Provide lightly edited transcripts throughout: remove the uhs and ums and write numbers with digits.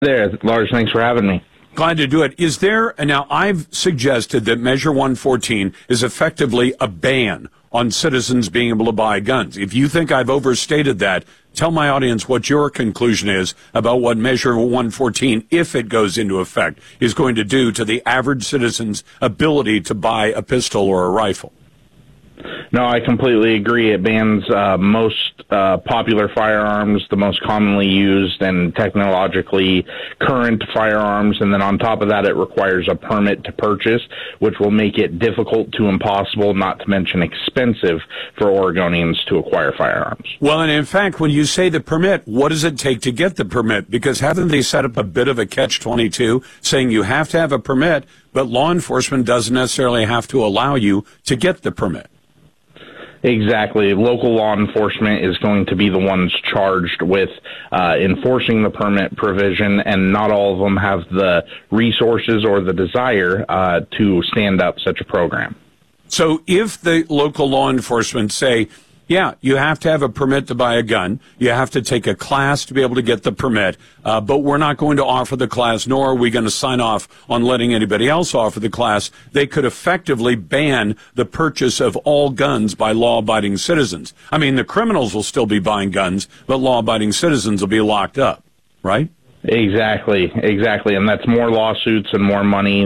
There, Lars, thanks for having me. Glad to do it. Is there, now I've suggested that Measure 114 is effectively a ban on citizens being able to buy guns. If you think I've overstated that, tell my audience what your conclusion is about what Measure 114, if it goes into effect, is going to do to the average citizen's ability to buy a pistol or a rifle. No, I completely agree. It bans most popular firearms, the most commonly used and technologically current firearms, and then on top of that, it requires a permit to purchase, which will make it difficult to impossible, not to mention expensive, for Oregonians to acquire firearms. Well, and in fact, when you say the permit, what does it take to get the permit? Because haven't they set up a bit of a catch-22, saying you have to have a permit, but law enforcement doesn't necessarily have to allow you to get the permit? Exactly. Local law enforcement is going to be the ones charged with enforcing the permit provision, and not all of them have the resources or the desire to stand up such a program. So if the local law enforcement say, yeah, you have to have a permit to buy a gun, you have to take a class to be able to get the permit, but we're not going to offer the class, nor are we going to sign off on letting anybody else offer the class, they could effectively ban the purchase of all guns by law-abiding citizens. I mean, the criminals will still be buying guns, but law-abiding citizens will be locked up, right? Exactly. And that's more lawsuits and more money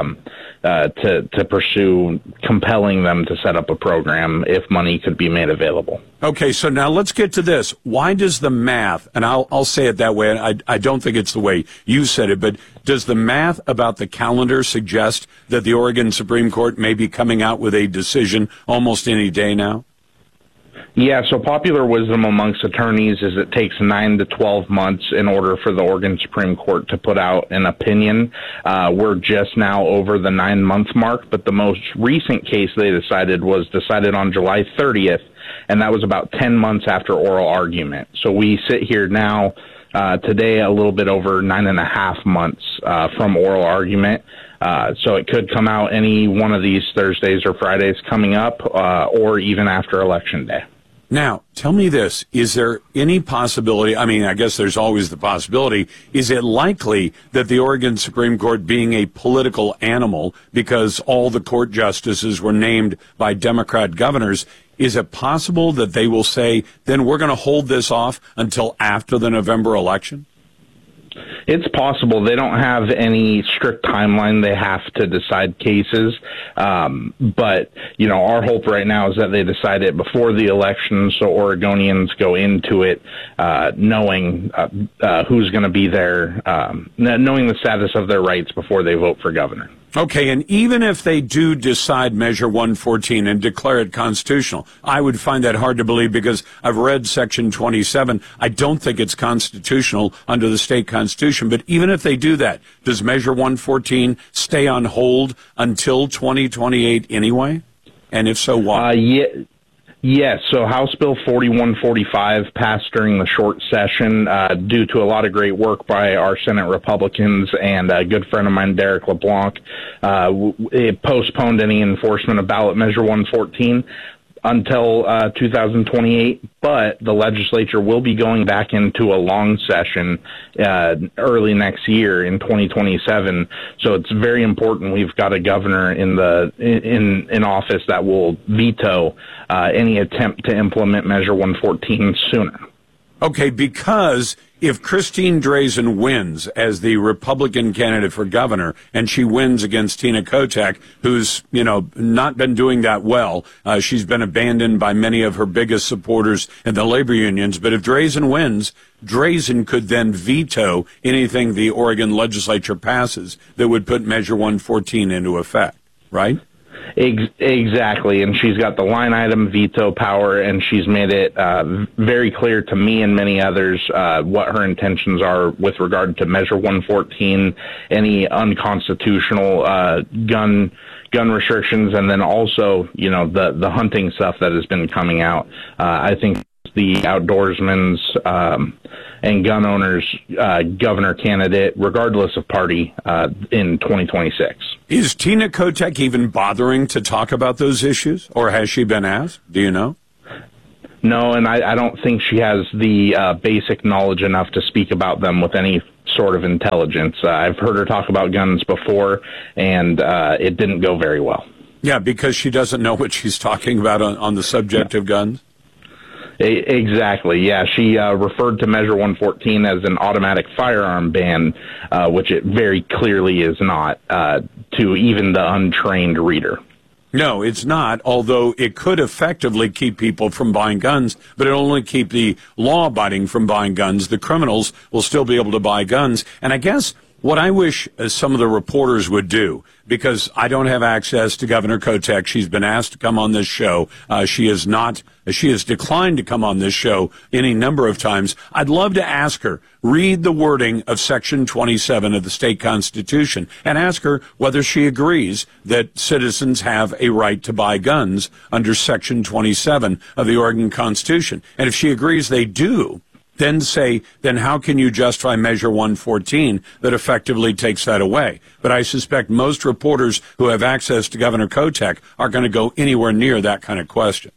to pursue, compelling them to set up a program if money could be made available. Okay, so now let's get to this. Why does the math, and I'll say it that way, and I don't think it's the way you said it, but does the math about the calendar suggest that the Oregon Supreme Court may be coming out with a decision almost any day now? Yeah, so popular wisdom amongst attorneys is it takes 9 to 12 months in order for the Oregon Supreme Court to put out an opinion. We're just now over the 9-month mark, but the most recent case they decided was decided on July 30th, and that was about 10 months after oral argument. So we sit here now today a little bit over 9.5 months from oral argument. So it could come out any one of these Thursdays or Fridays coming up, or even after Election Day. Now, tell me this. Is there any possibility, I mean, I guess there's always the possibility, is it likely that the Oregon Supreme Court, being a political animal because all the court justices were named by Democrat governors, is it possible that they will say, then we're going to hold this off until after the November election? It's possible. They don't have any strict timeline. They have to decide cases. But, our hope right now is that they decide it before the election so Oregonians go into it knowing who's going to be there, knowing the status of their rights before they vote for governor. Okay, and even if they do decide Measure 114 and declare it constitutional, I would find that hard to believe because I've read Section 27. I don't think it's constitutional under the state constitution. But even if they do that, does Measure 114 stay on hold until 2028 anyway? And if so, why? Yes, so House Bill 4145 passed during the short session due to a lot of great work by our Senate Republicans and a good friend of mine, Derek LeBlanc. It postponed any enforcement of ballot measure 114 until 2028, but the legislature will be going back into a long session early next year in 2027. So it's very important we've got a governor in office that will veto any attempt to implement Measure 114 sooner. Okay, because if Christine Drazan wins as the Republican candidate for governor, and she wins against Tina Kotek, who's, not been doing that well, she's been abandoned by many of her biggest supporters in the labor unions, but if Drazan wins, Drazan could then veto anything the Oregon legislature passes that would put Measure 114 into effect, right? Exactly, and she's got the line item veto power, and she's made it very clear to me and many others what her intentions are with regard to Measure 114, any unconstitutional gun restrictions, and then also, the hunting stuff that has been coming out. I think the outdoorsmen's and gun owners governor candidate, regardless of party, in 2026. Is Tina Kotek even bothering to talk about those issues, or has she been asked? Do you know? No, and I don't think she has the basic knowledge enough to speak about them with any sort of intelligence. I've heard her talk about guns before, and it didn't go very well. Yeah, because she doesn't know what she's talking about on the subject of guns? Exactly, yeah. She referred to Measure 114 as an automatic firearm ban, which it very clearly is not, to even the untrained reader. No, it's not, although it could effectively keep people from buying guns, but it'll only keep the law-abiding from buying guns. The criminals will still be able to buy guns. And I guess what I wish some of the reporters would do, because I don't have access to Governor Kotek. She's been asked to come on this show. She has declined to come on this show any number of times. I'd love to ask her, read the wording of Section 27 of the state constitution and ask her whether she agrees that citizens have a right to buy guns under Section 27 of the Oregon Constitution. And if she agrees they do, then how can you justify Measure 114 that effectively takes that away? But I suspect most reporters who have access to Governor Kotek aren't going to go anywhere near that kind of question.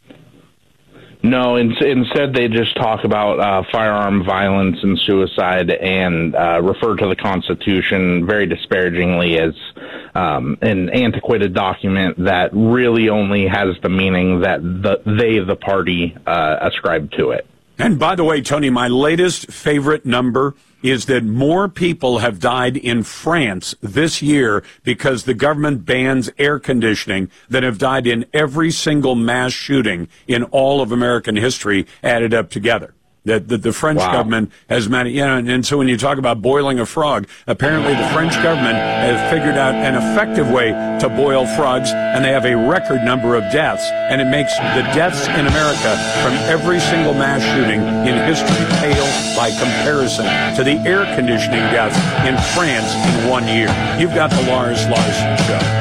No, instead they just talk about firearm violence and suicide and refer to the Constitution very disparagingly as an antiquated document that really only has the meaning that the party, ascribe to it. And by the way, Tony, my latest favorite number is that more people have died in France this year because the government bans air conditioning than have died in every single mass shooting in all of American history added up together. That the French government has managed, and so when you talk about boiling a frog, apparently the French government has figured out an effective way to boil frogs, and they have a record number of deaths, and it makes the deaths in America from every single mass shooting in history pale by comparison to the air conditioning deaths in France in 1 year. You've got the Lars Larson Show.